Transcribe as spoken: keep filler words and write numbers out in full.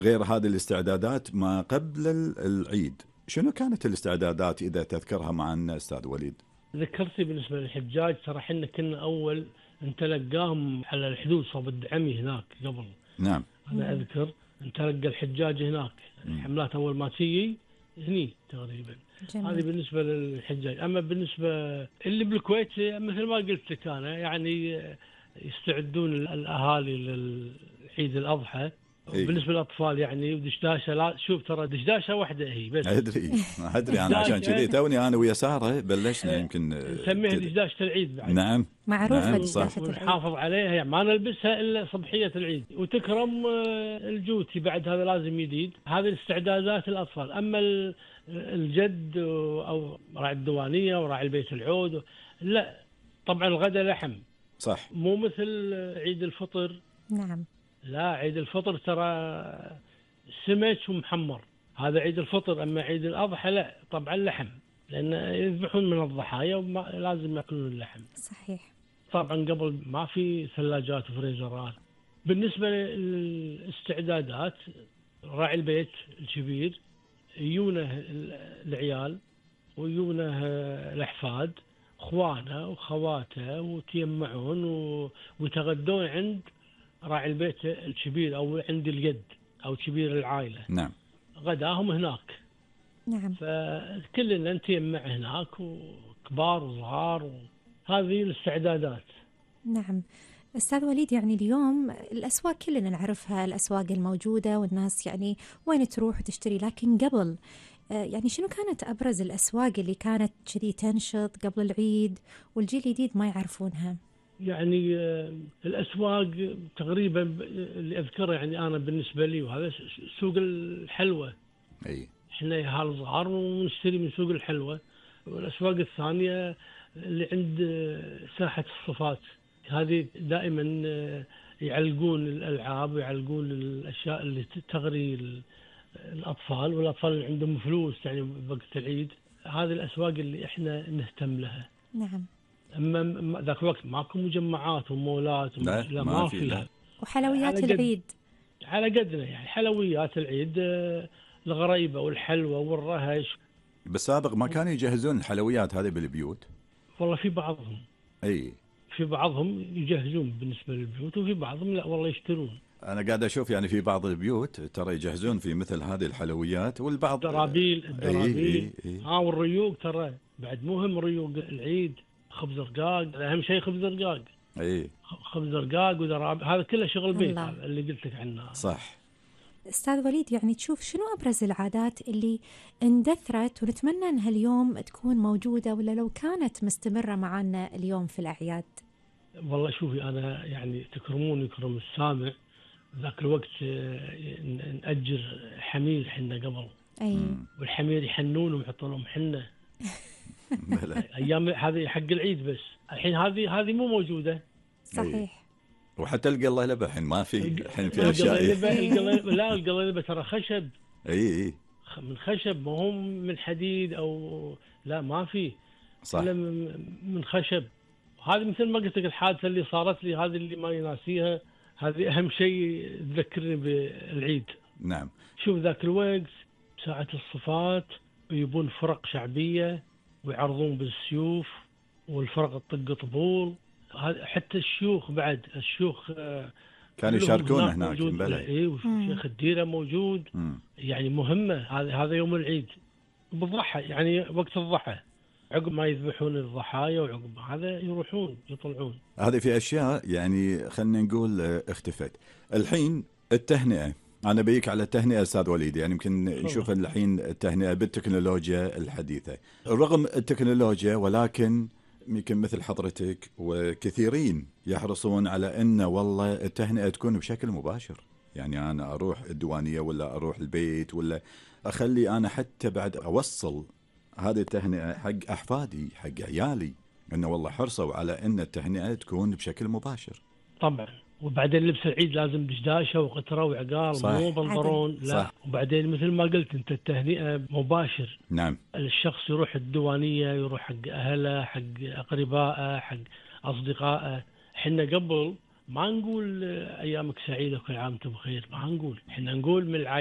غير هذه الاستعدادات ما قبل العيد، شنو كانت الاستعدادات إذا تذكرها معنا أستاذ وليد؟ ذكرتي بالنسبة للحجاج، ترى احنا كنا أول نتلقاهم على الحدود صوب الدعمي هناك قبل. نعم. أنا أذكر نتلقى الحجاج هناك، الحملات أول ما تيجي هني تقريبا. جميل. هذه بالنسبة للحجاج. أما بالنسبة اللي بالكويت مثل ما قلت لك أنا، يعني يستعدون الأهالي للعيد الأضحى. إيه؟ بالنسبة للأطفال يعني دشداشة، لا شوف ترى دشداشة واحدة هي بس. أدري أدري أنا عشان كذي توني أنا ويا سارة بلشنا يمكن نسميها دشداشة العيد بعد. نعم معروفة نعم دشداشة العيد. ونحافظ عليها، يعني ما نلبسها إلا صبحية العيد. وتكرم الجوتي بعد، هذا لازم جديد. هذه الاستعدادات الأطفال. أما الجد أو راعي الديوانية وراعي البيت العود لا، طبعا الغداء لحم. صح. مو مثل عيد الفطر. نعم. لا، عيد الفطر ترى سمك ومحمر، هذا عيد الفطر. أما عيد الأضحى لا، طبعا لحم، لأن يذبحون من الضحايا ولازم يأكلون اللحم. صحيح. طبعا قبل ما في ثلاجات وفريزرات. بالنسبة للاستعدادات، راعي البيت الكبير يجونه العيال ويجونه الأحفاد، اخوانه وخواته، وتيمعون ويتغدون عند راعي البيت الكبير او عند الجد او كبير العائله. نعم. غداهم هناك. نعم. فكلنا نتيمع هناك، وكبار وصغار، وهذه الاستعدادات. نعم. أستاذ وليد، يعني اليوم الأسواق كلنا نعرفها، الأسواق الموجودة والناس يعني وين تروح وتشتري، لكن قبل يعني شنو كانت أبرز الأسواق اللي كانت كذي تنشط قبل العيد والجيل الجديد ما يعرفونها؟ يعني الأسواق تقريبا اللي أذكره، يعني أنا بالنسبة لي وهذا سوق الحلوى. أي. إحنا يهال صغار ونشتري من سوق الحلوى. والأسواق الثانية اللي عند ساحة الصفات، هذه دائما يعلقون الألعاب ويعلقون الأشياء اللي تغري الأطفال، والأطفال اللي عندهم فلوس يعني وقت العيد. هذه الأسواق اللي إحنا نهتم لها. نعم. أما ذاك الوقت ماكو مجمعات ومولات. لا, لا ما, ما في. فيها. وحلويات على العيد على قدنا، يعني حلويات العيد، الغريبة والحلوى والرهش. بالسابق ما كانوا يجهزون الحلويات هذه بالبيوت؟ والله في بعضهم. أي. في بعضهم يجهزون بالنسبة للبيوت، وفي بعضهم لا والله يشترون. أنا قاعد أشوف يعني في بعض البيوت ترى يجهزون في مثل هذه الحلويات، والبعض درابيل الدرابيل. أي أي. ها والريوق ترى بعد مهم، ريوق العيد، خبز رقاق، أهم شيء خبز رقاق. أي. خبز رقاق ودرابيل، هذا كله شغل بيت اللي قلت لك عنه. صح. أستاذ وليد، يعني تشوف شنو أبرز العادات اللي اندثرت ونتمنى أنها اليوم تكون موجودة، ولا لو كانت مستمرة معنا اليوم في الأعياد؟ والله شوفي، أنا يعني تكرمون يكرم السامع. ذاك الوقت نأجر حمير حنا قبل. أي. والحمير يحنون ويحطون لهم حنة. أيام هذه حق العيد بس. الحين هذه هذه مو موجودة. صحيح. وحتى القليلبة الحين ما في، الحين في أشياء. لا القليلبة ترى خشب. أي أي. من خشب، ما هم من حديد أو لا، ما في. صح. إلا من خشب. هذه مثل ما قلت لك الحادثة اللي صارت لي، هذه اللي ما يناسيها. هذه أهم شيء تذكرني بالعيد. نعم. شوف ذاك الوقت ساعة الصفات يبون فرق شعبية ويعرضون بالسيوف، والفرق تطق طبول. حتى الشيوخ بعد، الشيوخ كانوا يشاركون هناك. اي، وشيخ الديرة موجود. مم. يعني مهمة. هذا هذا يوم العيد بالضحى، يعني وقت الضحى عقب ما يذبحون الضحايا، وعقب هذا يروحون يطلعون. هذه في أشياء يعني خلنا نقول اختفت. الحين التهنئة، أنا بيك على التهنئة أستاذ وليد، يعني يمكن نشوف الحين التهنئة بالتكنولوجيا الحديثة. رغم التكنولوجيا ولكن يمكن مثل حضرتك وكثيرين يحرصون على أن والله التهنئة تكون بشكل مباشر. يعني أنا أروح الديوانية ولا أروح البيت ولا أخلي أنا حتى بعد أوصل هذه التهنئة حق أحفادي حق عيالي، أنه والله حرصوا على أن التهنئة تكون بشكل مباشر. طبعا. وبعدين لبس العيد لازم دشداشة وقطرة وعقال، مو بنطلون. لا. صح. وبعدين مثل ما قلت أنت التهنئة مباشر. نعم. الشخص يروح الديوانية، يروح حق أهله، حق أقربائه، حق أصدقائه. حنا قبل ما نقول ايامك سعيده وكل عام وانتم بخير، ما نقول، احنا نقول من